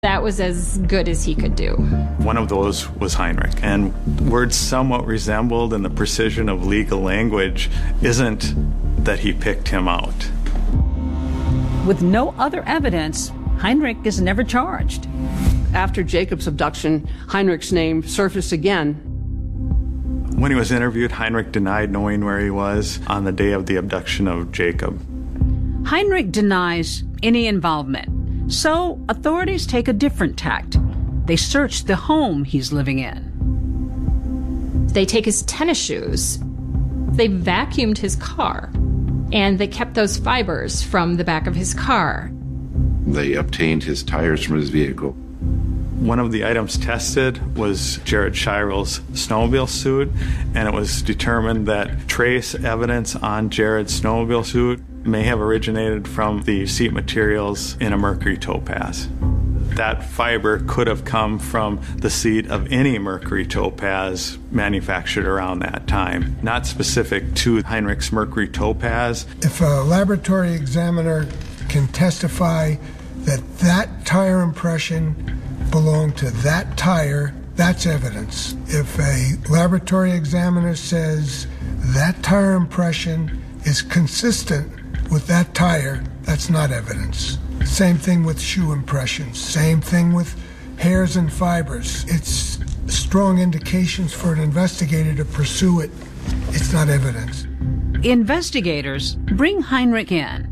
That was as good as he could do. One of those was Heinrich, and words somewhat resembled, and the precision of legal language isn't that he picked him out. With no other evidence, Heinrich is never charged. After Jacob's abduction, Heinrich's name surfaced again. When he was interviewed, Heinrich denied knowing where he was on the day of the abduction of Jacob. Heinrich denies any involvement. So authorities take a different tact. They search the home he's living in. They take his tennis shoes. They vacuumed his car. And they kept those fibers from the back of his car. They obtained his tires from his vehicle. One of the items tested was Jared Shirell's snowmobile suit, and it was determined that trace evidence on Jared's snowmobile suit may have originated from the seat materials in a Mercury Topaz. That fiber could have come from the seat of any Mercury Topaz manufactured around that time, not specific to Heinrich's Mercury Topaz. If a laboratory examiner can testify that that tire impression belonged to that tire, that's evidence. If a laboratory examiner says that tire impression is consistent with that tire, that's not evidence. Same thing with shoe impressions. Same thing with hairs and fibers. It's strong indications for an investigator to pursue it. It's not evidence. Investigators bring Heinrich in.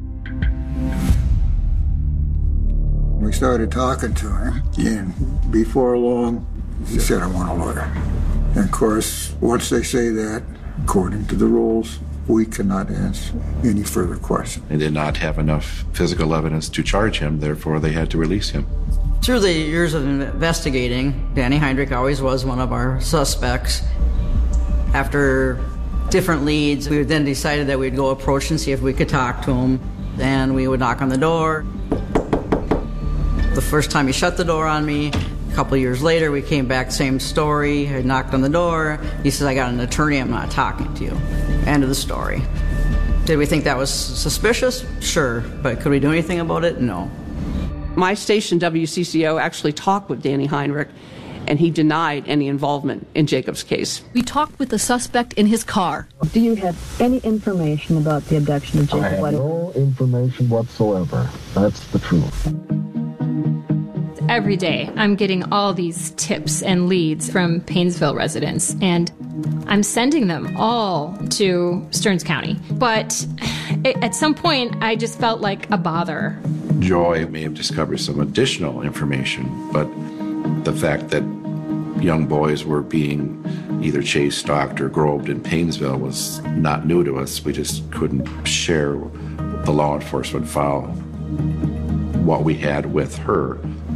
We started talking to him, and before long, he said, I want a lawyer. And of course, once they say that, according to the rules, we cannot answer any further questions. They did not have enough physical evidence to charge him, therefore they had to release him. Through the years of investigating, Danny Heinrich always was one of our suspects. After different leads, we then decided that we'd go approach and see if we could talk to him. Then we would knock on the door. The first time he shut the door on me, a couple of years later, we came back, same story. I knocked on the door. He says, I got an attorney, I'm not talking to you. End of the story. Did we think that was suspicious? Sure. But could we do anything about it? No. My station, WCCO, actually talked with Danny Heinrich, and he denied any involvement in Jacob's case. We talked with the suspect in his car. Do you have any information about the abduction of Jacob? I have no information whatsoever. That's the truth. Every day, I'm getting all these tips and leads from Paynesville residents, and I'm sending them all to Stearns County. But at some point, I just felt like a bother. Joy may have discovered some additional information, but the fact that young boys were being either chased, stalked, or groped in Paynesville was not new to us. We just couldn't share the law enforcement file what we had with her.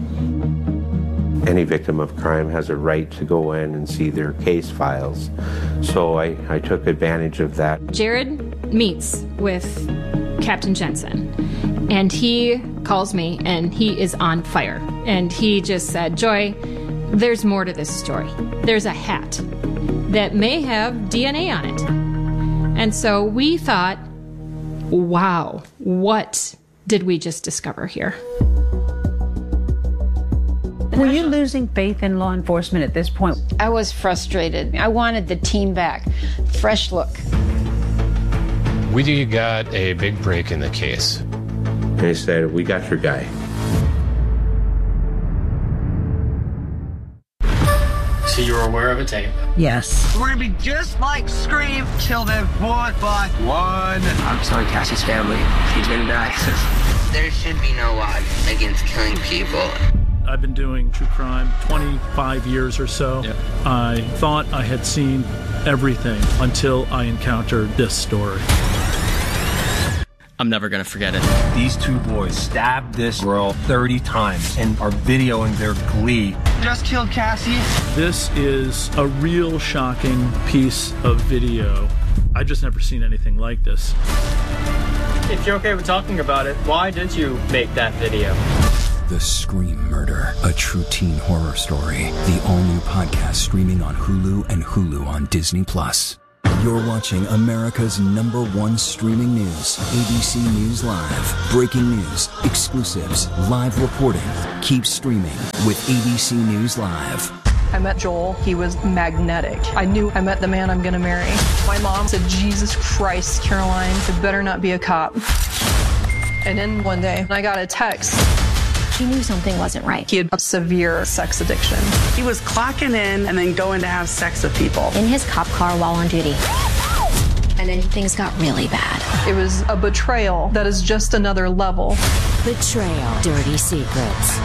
Any victim of crime has a right to go in and see their case files. So I took advantage of that. Jared meets with Captain Jensen, and he calls me, and he is on fire. And he just said, Joy, there's more to this story. There's a hat that may have DNA on it. And so we thought, wow, what did we just discover here? Were you losing faith in law enforcement at this point? I was frustrated. I wanted the team back. Fresh look. We got a big break in the case. They said, we got your guy. So you were aware of a tape? Yes. We're gonna be just like Scream. Kill them one by one. I'm sorry, Cassie's family. She's gonna die. There should be no law against killing people. I've been doing true crime 25 years or so. Yep. I thought I had seen everything until I encountered this story. I'm never going to forget it. These two boys stabbed this girl 30 times and are videoing their glee. Just killed Cassie. This is a real shocking piece of video. I just never seen anything like this. If you're okay with talking about it, why did you make that video? The Scream Murder, a true teen horror story. The all-new podcast streaming on Hulu and Hulu on Disney+. You're watching America's #1 streaming news, ABC News Live. Breaking news, exclusives, live reporting. Keep streaming with ABC News Live. I met Joel. He was magnetic. I knew I met the man I'm going to marry. My mom said, Jesus Christ, Caroline, it better not be a cop. And then one day, I got a text. She knew something wasn't right. He had a severe sex addiction. He was clocking in and then going to have sex with people. In his cop car while on duty. And then things got really bad. It was a betrayal that is just another level. Betrayal. Dirty secrets.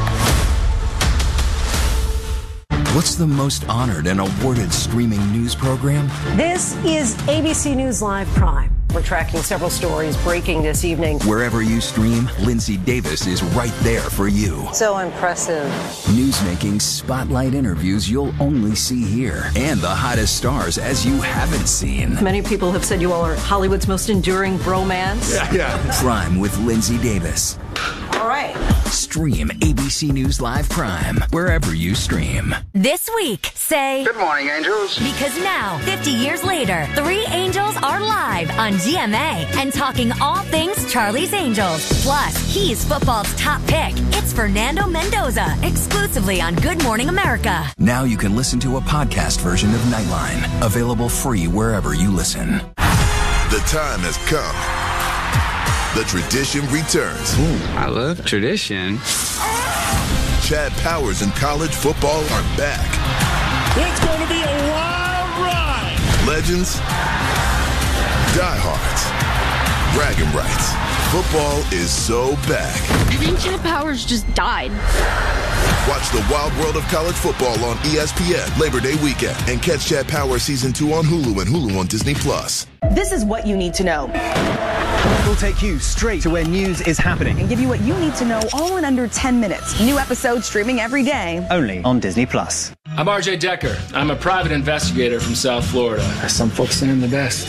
What's the most honored and awarded streaming news program? This is ABC News Live Prime. We're tracking several stories breaking this evening. Wherever you stream, Lindsay Davis is right there for you. So impressive. Newsmaking spotlight interviews you'll only see here. And the hottest stars as you haven't seen. Many people have said you all are Hollywood's most enduring bromance. Yeah. Prime with Lindsay Davis. All right. Stream ABC News Live Prime wherever you stream. This week, say... Good morning, angels. Because now, 50 years later, 3 angels are live on GMA and talking all things Charlie's Angels. Plus, he's football's top pick. It's Fernando Mendoza, exclusively on Good Morning America. Now you can listen to a podcast version of Nightline, available free wherever you listen. The time has come. The tradition returns. Ooh, I love tradition. Chad Powers and college football are back. It's going to be a wild ride. Legends, diehards, bragging rights. Football is so back. I think Chad Powers just died. Watch the wild world of college football on ESPN Labor Day weekend and catch Chad Powers Season 2 on Hulu and Hulu on Disney+. This is what you need to know. We'll take you straight to where news is happening. And give you what you need to know all in under 10 minutes. New episodes streaming every day. Only on Disney+. I'm RJ Decker. I'm a private investigator from South Florida. Some folks send him the best.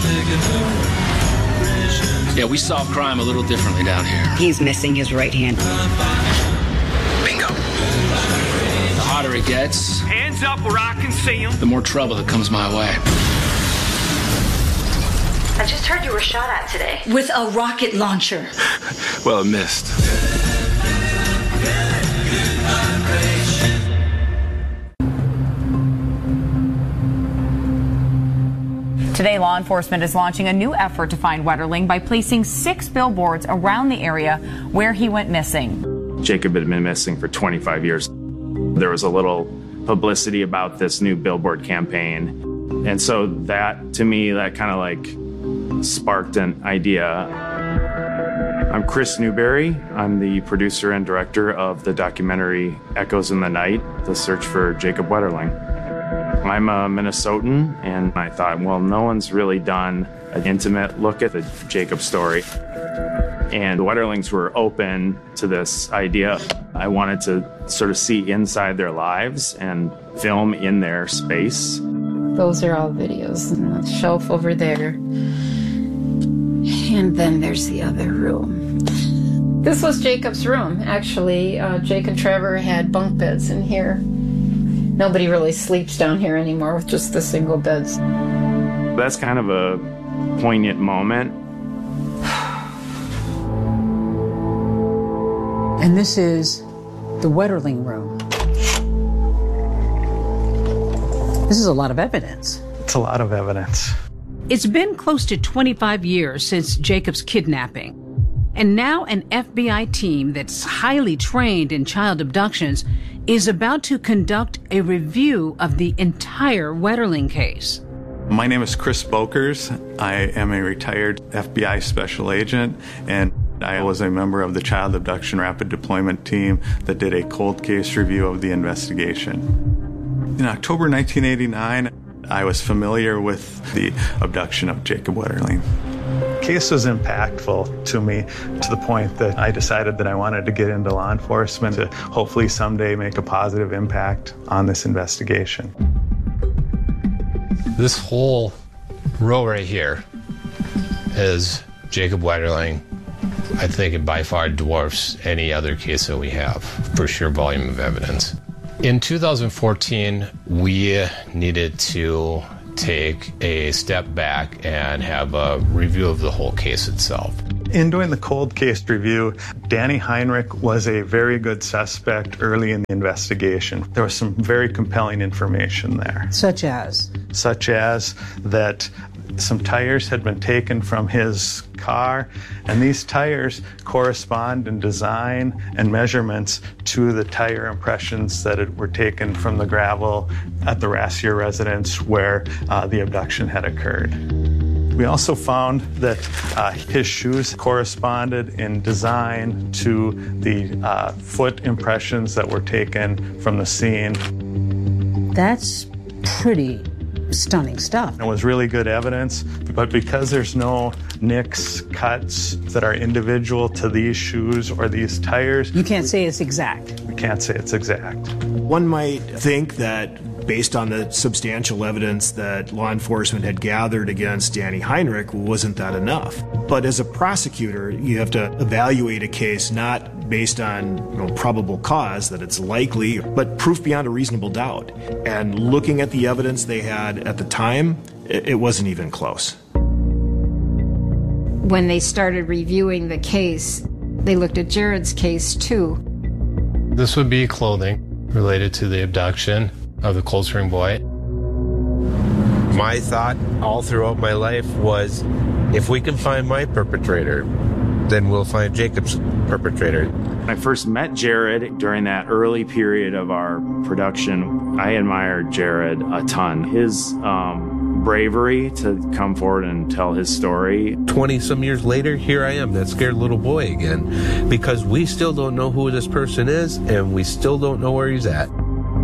Yeah, we solve crime a little differently down here. He's missing his right hand. Bingo. The hotter it gets, Hands up where I can see him. the more trouble that comes my way. I just heard you were shot at today. With a rocket launcher. Well, it missed. Today, law enforcement is launching a new effort to find Wetterling by placing 6 billboards around the area where he went missing. Jacob had been missing for 25 years. There was a little publicity about this new billboard campaign. And so that, to me, that kind of like sparked an idea. I'm Chris Newberry. I'm the producer and director of the documentary Echoes in the Night, The Search for Jacob Wetterling. I'm a Minnesotan, and I thought, well, no one's really done an intimate look at the Jacob story. And the Wetterlings were open to this idea. I wanted to sort of see inside their lives and film in their space. Those are all videos on the shelf over there. And then there's the other room. This was Jacob's room, actually. Jake and Trevor had bunk beds in here. Nobody really sleeps down here anymore with just the single beds. That's kind of a poignant moment. And this is the Wetterling room. This is a lot of evidence. It's a lot of evidence. It's been close to 25 years since Jacob's kidnapping. And now an FBI team that's highly trained in child abductions is about to conduct a review of the entire Wetterling case. My name is Chris Bokers. I am a retired FBI special agent, and I was a member of the Child Abduction Rapid Deployment Team that did a cold case review of the investigation. In October 1989, I was familiar with the abduction of Jacob Wetterling. The case was impactful to me to the point that I decided that I wanted to get into law enforcement to hopefully someday make a positive impact on this investigation. This whole row right here is Jacob Wetterling. I think it by far dwarfs any other case that we have for sheer volume of evidence. In 2014, we needed to take a step back and have a review of the whole case itself. In doing the cold case review, Danny Heinrich was a very good suspect early in the investigation. There was some very compelling information there. Such as? Such as that some tires had been taken from his car, and these tires correspond in design and measurements to the tire impressions that were taken from the gravel at the Rassier residence where the abduction had occurred. We also found that his shoes corresponded in design to the foot impressions that were taken from the scene. That's pretty stunning stuff. It was really good evidence, but because there's no nicks, cuts that are individual to these shoes or these tires, you can't say it's exact. We can't say it's exact. One might think that based on the substantial evidence that law enforcement had gathered against Danny Heinrich, wasn't that enough? But as a prosecutor, you have to evaluate a case not based on probable cause, that it's likely, but proof beyond a reasonable doubt. And looking at the evidence they had at the time, it wasn't even close. When they started reviewing the case, they looked at Jared's case too. This would be clothing related to the abduction of the Cold Spring boy. My thought all throughout my life was, if we can find my perpetrator, then we'll find Jacob's perpetrator. When I first met Jared during that early period of our production, I admired Jared a ton. His bravery to come forward and tell his story. 20-some years later, here I am, that scared little boy again, because we still don't know who this person is, and we still don't know where he's at.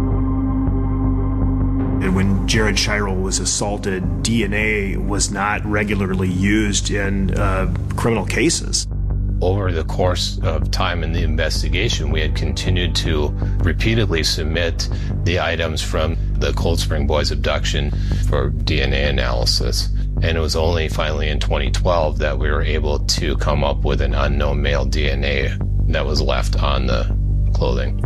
And when Jared Shirel was assaulted, DNA was not regularly used in criminal cases. Over the course of time in the investigation, we had continued to repeatedly submit the items from the Cold Spring Boys abduction for DNA analysis. And it was only finally in 2012 that we were able to come up with an unknown male DNA that was left on the clothing.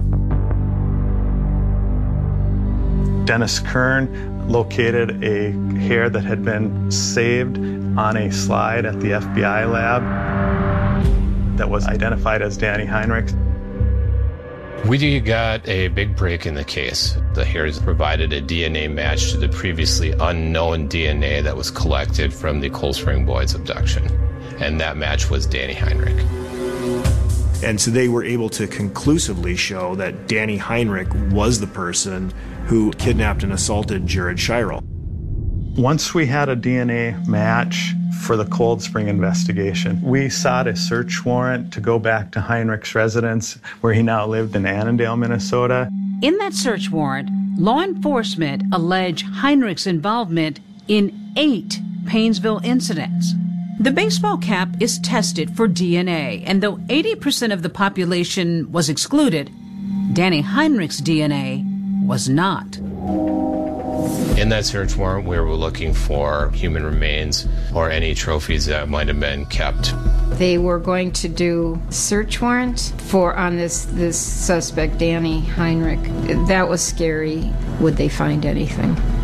Dennis Kern located a hair that had been saved on a slide at the FBI lab that was identified as Danny Heinrich. We got a big break in the case. The hairs provided a DNA match to the previously unknown DNA that was collected from the Cold Spring Boys abduction. And that match was Danny Heinrich. And so they were able to conclusively show that Danny Heinrich was the person who kidnapped and assaulted Jared Shirel. Once we had a DNA match for the Cold Spring investigation, we sought a search warrant to go back to Heinrich's residence, where he now lived in Annandale, Minnesota. In that search warrant, law enforcement allege Heinrich's involvement in 8 Paynesville incidents. The baseball cap is tested for DNA, and though 80% of the population was excluded, Danny Heinrich's DNA was not. In that search warrant, we were looking for human remains or any trophies that might have been kept. They were going to do search warrant on this suspect, Danny Heinrich. That was scary. Would they find anything?